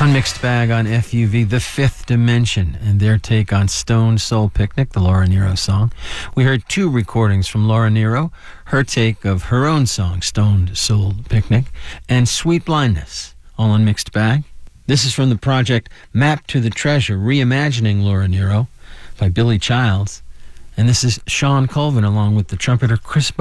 On Mixed Bag on FUV, The Fifth Dimension, and their take on Stoned Soul Picnic, the Laura Nyro song. We heard two recordings from Laura Nyro, her take of her own song, Stoned Soul Picnic, and Sweet Blindness, all on Mixed Bag. This is from the project Map to the Treasure, Reimagining Laura Nyro by Billy Childs. And this is Sean Colvin along with the trumpeter Chris